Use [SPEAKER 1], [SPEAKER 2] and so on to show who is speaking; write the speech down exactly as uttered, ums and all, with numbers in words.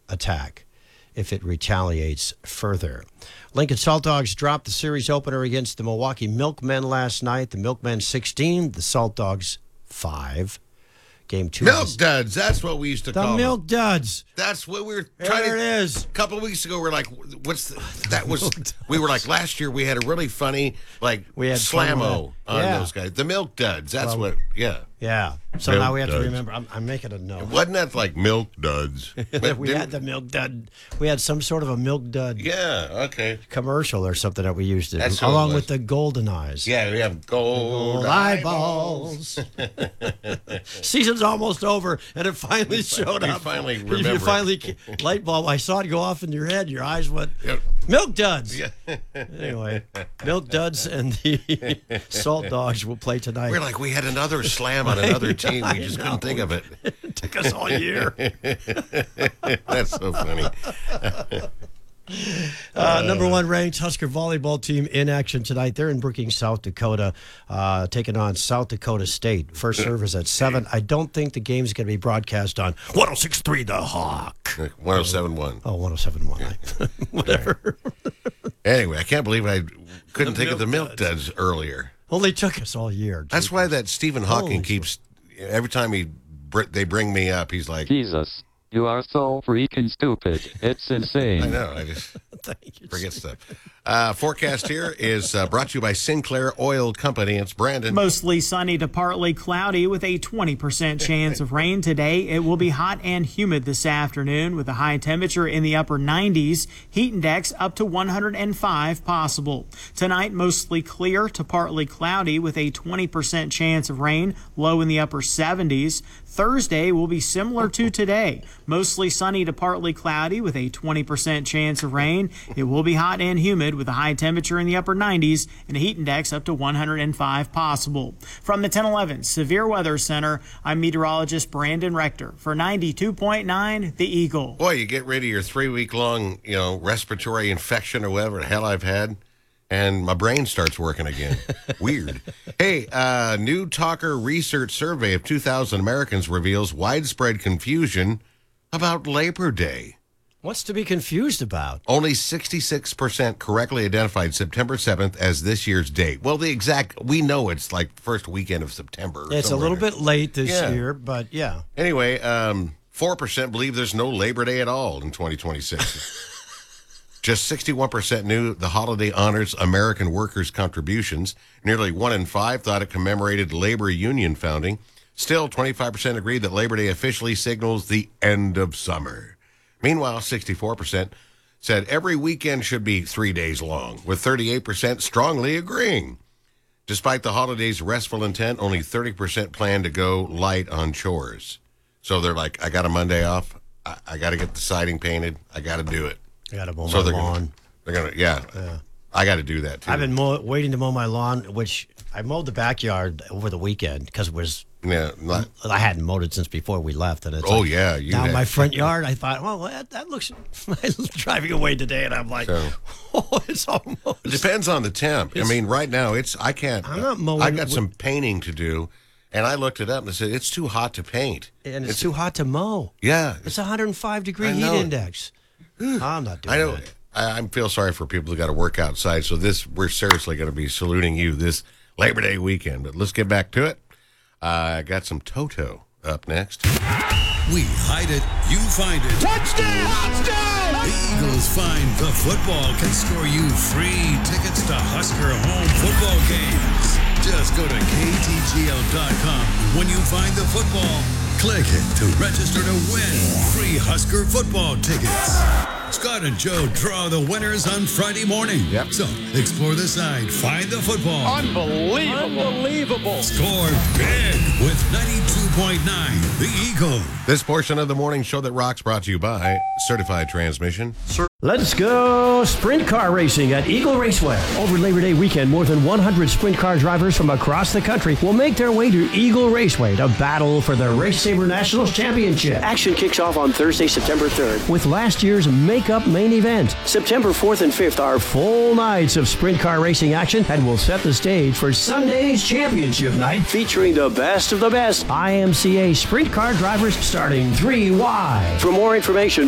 [SPEAKER 1] attack if it retaliates further. Lincoln Salt Dogs dropped the series opener against the Milwaukee Milkmen last night. The Milkmen sixteen, the Salt Dogs five. Game two.
[SPEAKER 2] Milk duds. That's what we used to
[SPEAKER 1] the
[SPEAKER 2] call
[SPEAKER 1] milk
[SPEAKER 2] them.
[SPEAKER 1] duds.
[SPEAKER 2] That's what we were
[SPEAKER 1] There
[SPEAKER 2] trying to.
[SPEAKER 1] it is.
[SPEAKER 2] A couple of weeks ago, we are like, "What's the, that?" Was we were like last year? We had a really funny like
[SPEAKER 1] We had fun with
[SPEAKER 2] slammo
[SPEAKER 1] that.
[SPEAKER 2] on
[SPEAKER 1] Yeah.
[SPEAKER 2] those guys. The milk duds. That's
[SPEAKER 1] Well,
[SPEAKER 2] what. Yeah.
[SPEAKER 1] Yeah. So
[SPEAKER 2] Milk
[SPEAKER 1] now we have
[SPEAKER 2] duds.
[SPEAKER 1] to remember. I'm, I'm making a note.
[SPEAKER 2] Wasn't that like milk duds? But
[SPEAKER 1] we
[SPEAKER 2] didn't-
[SPEAKER 1] had the milk dud. We had some sort of a milk dud
[SPEAKER 2] Yeah. Okay.
[SPEAKER 1] commercial or something that we used to,
[SPEAKER 2] That's who it
[SPEAKER 1] along
[SPEAKER 2] was.
[SPEAKER 1] with the golden eyes.
[SPEAKER 2] Yeah, we have gold,
[SPEAKER 1] Gold eyeballs. Season's almost over, and it finally showed
[SPEAKER 2] we
[SPEAKER 1] up.
[SPEAKER 2] finally
[SPEAKER 1] You
[SPEAKER 2] remember it.
[SPEAKER 1] finally light bulb. I saw it go off in your head. Your eyes went.
[SPEAKER 2] Yep.
[SPEAKER 1] Milk duds.
[SPEAKER 2] Yeah.
[SPEAKER 1] Anyway, Milk Duds and the Salt Dogs will play tonight.
[SPEAKER 2] We're like, we had another slam on another team. We just couldn't think of it.
[SPEAKER 1] It took us all year.
[SPEAKER 2] That's so funny.
[SPEAKER 1] Uh, number one ranked Husker volleyball team in action tonight. They're in Brookings, South Dakota, uh, taking on South Dakota State. First service at seven. I don't think the game's going to be broadcast on one oh six point three The Hawk.
[SPEAKER 2] one oh seven point one.
[SPEAKER 1] Oh, one oh seven point one. Whatever.
[SPEAKER 2] Anyway, I can't believe I couldn't
[SPEAKER 1] The
[SPEAKER 2] think of the
[SPEAKER 1] Milk
[SPEAKER 2] milk duds earlier.
[SPEAKER 1] Only took us all year.
[SPEAKER 2] That's why that Stephen Hawking
[SPEAKER 1] Holy
[SPEAKER 2] keeps, every time he br- they bring me up, he's like,
[SPEAKER 3] Jesus, you are so freaking stupid. It's insane.
[SPEAKER 2] I know, I just
[SPEAKER 1] Thank you.
[SPEAKER 2] forget stuff. Uh, forecast here is uh, brought to you by Sinclair Oil Company. It's Brandon.
[SPEAKER 4] Mostly sunny to partly cloudy with a twenty percent chance of rain today. It will be hot and humid this afternoon with a high temperature in the upper nineties. Heat index up to one hundred five possible. Tonight, mostly clear to partly cloudy with a twenty percent chance of rain, low in the upper seventies. Thursday will be similar to today. Mostly sunny to partly cloudy with a twenty percent chance of rain. It will be hot and humid with a high temperature in the upper nineties and a heat index up to one hundred five possible. From the ten eleven Severe Weather Center, I'm meteorologist Brandon Rector for ninety-two point nine The Eagle.
[SPEAKER 2] Boy, you get rid of your three-week-long, you know, respiratory infection or whatever the hell I've had, and my brain starts working again. Weird. Hey, uh, new Talker research survey of two thousand Americans reveals widespread confusion about Labor Day.
[SPEAKER 1] What's to be confused about?
[SPEAKER 2] Only sixty-six percent correctly identified September seventh as this year's date. Well, the exact, we know it's like first weekend of September. or
[SPEAKER 1] It's a
[SPEAKER 2] somewhere
[SPEAKER 1] little
[SPEAKER 2] there.
[SPEAKER 1] bit late this
[SPEAKER 2] Yeah.
[SPEAKER 1] year, but yeah.
[SPEAKER 2] Anyway, um, four percent believe there's no Labor Day at all in twenty twenty-six. Just sixty-one percent knew the holiday honors American workers' contributions. Nearly one in five thought it commemorated labor union founding. Still, twenty-five percent agreed that Labor Day officially signals the end of summer. Meanwhile, sixty-four percent said every weekend should be three days long, with thirty-eight percent strongly agreeing. Despite the holiday's restful intent, only thirty percent plan to go light on chores. So they're like, I got a Monday off. I, I got to get the siding painted. I got to do it.
[SPEAKER 1] I got to mow
[SPEAKER 2] So
[SPEAKER 1] my
[SPEAKER 2] they're
[SPEAKER 1] lawn.
[SPEAKER 2] gonna, they're gonna, yeah.
[SPEAKER 1] Yeah.
[SPEAKER 2] I got to do that too.
[SPEAKER 1] I've been mow, waiting to mow my lawn, which I mowed the backyard over the weekend because it was.
[SPEAKER 2] yeah. Not,
[SPEAKER 1] I hadn't mowed it since before we left, and it's
[SPEAKER 2] oh
[SPEAKER 1] like,
[SPEAKER 2] yeah. You
[SPEAKER 1] now
[SPEAKER 2] had-
[SPEAKER 1] my front yard. I thought, well, that, that looks. I was driving away today, and I'm like,
[SPEAKER 2] So-
[SPEAKER 1] oh, it's almost.
[SPEAKER 2] It depends on the temp. I mean, right now it's I can't.
[SPEAKER 1] I'm not mowing
[SPEAKER 2] I got
[SPEAKER 1] with-
[SPEAKER 2] some painting to do, and I looked it up and said it's too hot to paint.
[SPEAKER 1] And it's, too hot to mow.
[SPEAKER 2] Yeah,
[SPEAKER 1] It's a one hundred five degree
[SPEAKER 2] I
[SPEAKER 1] heat
[SPEAKER 2] know it.
[SPEAKER 1] index. I'm not doing
[SPEAKER 2] I know.
[SPEAKER 1] it.
[SPEAKER 2] I, I feel sorry for people who got to work outside. So this, we're seriously going to be saluting you this Labor Day weekend. But let's get back to it. Uh, I got some Toto up next.
[SPEAKER 5] We hide it, you find it.
[SPEAKER 6] Touchdown! Touchdown!
[SPEAKER 5] The Eagles find the football can score you free tickets to Husker home football games. Just go to K T G L dot com. When you find the football, click it to register to win free Husker football tickets. Scott and Joe draw the winners on Friday morning.
[SPEAKER 2] Yep.
[SPEAKER 5] So explore the site, find the football.
[SPEAKER 6] Unbelievable. Unbelievable.
[SPEAKER 5] Score big with ninety-two point nine The Eagle.
[SPEAKER 2] This portion of the morning show that rocks brought to you by Certified Transmission.
[SPEAKER 1] Let's go sprint car racing at Eagle Raceway. Over Labor Day weekend, more than one hundred sprint car drivers from across the country will make their way to Eagle Raceway to battle for the Race Saber Nationals Championship. Action kicks off on Thursday, September third, with last year's makeup main event. September fourth and fifth are full nights of sprint car racing action and will set the stage for Sunday's championship night, featuring the best of the best I M C A sprint car drivers starting three wide. For more information,